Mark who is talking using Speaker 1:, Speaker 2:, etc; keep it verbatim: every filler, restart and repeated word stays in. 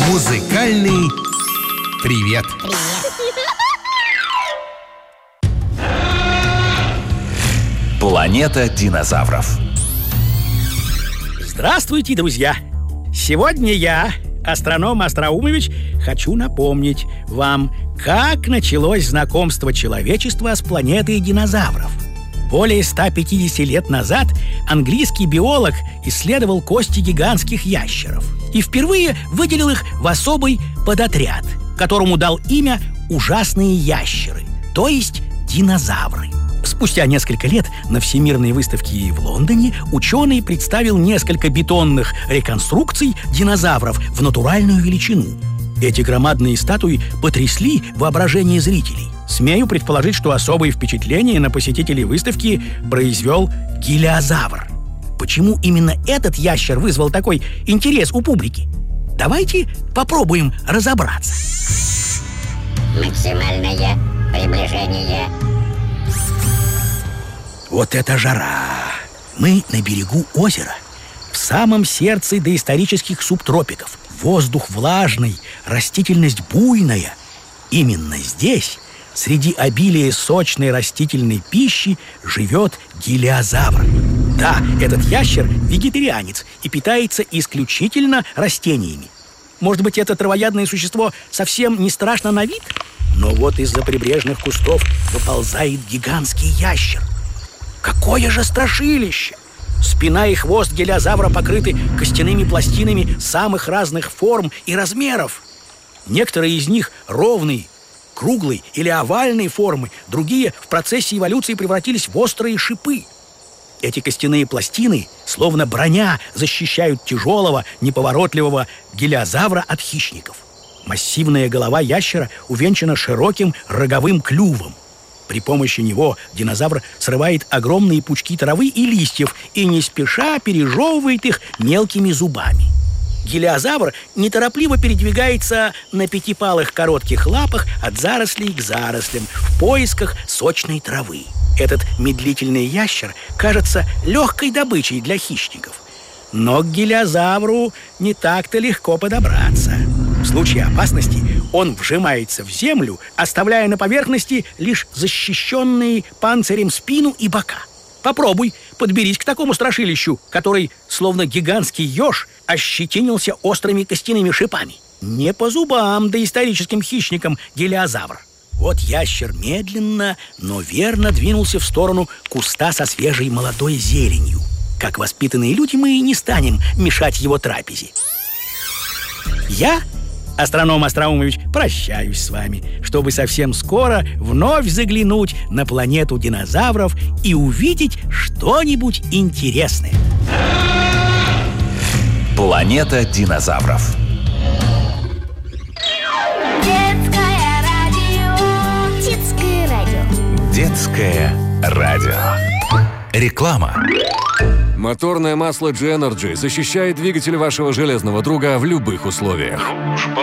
Speaker 1: Музыкальный привет.
Speaker 2: Привет.
Speaker 3: Планета динозавров.
Speaker 4: Здравствуйте, друзья! Сегодня я, астроном Остроумович, хочу напомнить вам, как началось знакомство человечества с планетой динозавров. Более ста пятидесяти лет назад английский биолог исследовал кости гигантских ящеров и впервые выделил их в особый подотряд, которому дал имя «ужасные ящеры», то есть динозавры. Спустя несколько лет на Всемирной выставке в Лондоне ученый представил несколько бетонных реконструкций динозавров в натуральную величину. Эти громадные статуи потрясли воображение зрителей. Смею предположить, что особое впечатление на посетителей выставки произвел гелиозавр. Почему именно этот ящер вызвал такой интерес у публики? Давайте попробуем разобраться.
Speaker 2: Максимальное приближение.
Speaker 4: Вот это жара! Мы на берегу озера, в самом сердце доисторических субтропиков. Воздух влажный, растительность буйная. Именно здесь, среди обилия сочной растительной пищи, живет гелиозавр. Да, этот ящер вегетарианец и питается исключительно растениями. Может быть, это травоядное существо совсем не страшно на вид? Но вот из-за прибрежных кустов выползает гигантский ящер. Какое же страшилище! Спина и хвост гелиозавра покрыты костяными пластинами самых разных форм и размеров. Некоторые из них ровные, круглой или овальной формы, другие в процессе эволюции превратились в острые шипы. Эти костяные пластины, словно броня, защищают тяжелого, неповоротливого гелиозавра от хищников. Массивная голова ящера увенчана широким роговым клювом. При помощи него динозавр срывает огромные пучки травы и листьев и не спеша пережевывает их мелкими зубами. Гелиозавр неторопливо передвигается на пятипалых коротких лапах от зарослей к зарослям в поисках сочной травы. Этот медлительный ящер кажется легкой добычей для хищников. Но к гелиозавру не так-то легко подобраться. В случае опасности он вжимается в землю, оставляя на поверхности лишь защищенные панцирем спину и бока. Попробуй подберись к такому страшилищу, который, словно гигантский еж, ощетинился острыми костяными шипами. Не по зубам доисторическим хищникам гелиозавр. Вот ящер медленно, но верно двинулся в сторону куста со свежей молодой зеленью. Как воспитанные люди, мы не станем мешать его трапезе. Я, астроном Остроумович, прощаюсь с вами, чтобы совсем скоро вновь заглянуть на планету динозавров и увидеть что-нибудь интересное.
Speaker 3: Планета динозавров.
Speaker 2: Детское радио. Детское радио.
Speaker 3: Детское радио. Реклама.
Speaker 5: Моторное масло джи энерджи защищает двигатель вашего железного друга в любых условиях.
Speaker 6: Дружба